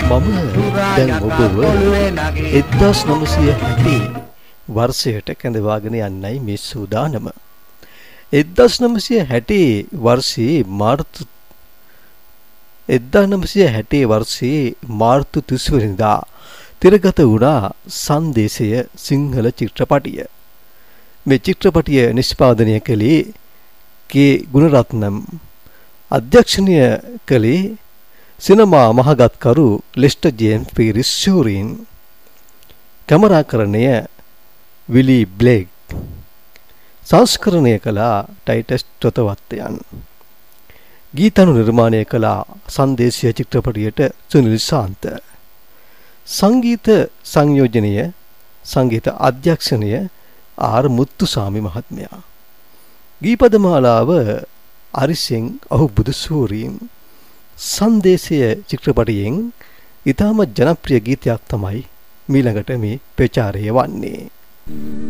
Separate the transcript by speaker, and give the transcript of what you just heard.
Speaker 1: මම දැන් ඔබව 1960 වර්ෂයට කැඳවාගෙන යන්නයි මේ සූදානම. 1960 වර්ෂයේ මාර්තු 30 වෙනිදා තිරගත වුණා සංදේශය සිංහල චිත්‍රපටිය. මේ චිත්‍රපටිය නිෂ්පාදනය කළේ කේ ගුණරත්නම්, අධ්‍යක්ෂණය කළේ සිනමා මහගත්කරු ලෙස්ටර් ජේම්ස් පීරිස් ෂූරින්, කැමරාකරණය විලි බ්ලේක්, සංස්කරණය කළ ටයිටස් තොතවත්තයන්, ගීතනු නිර්මාණය කළ සංදේශීය චිත්‍රපටියට සුනිල් ශාන්ත, සංගීත සංයෝජනය සංගීත අධ්‍යක්ෂණය ආර් මුත්තුසාමි මහත්මයා, ගීපද මාලාව අරිසෙන් අහුබුදු සූරීන්. සංදේශය චිත්‍රපටයෙන් ඉතාම ජනප්‍රිය ගීතයක් තමයි මීළඟට මේ ප්‍රචාරය වන්නේ.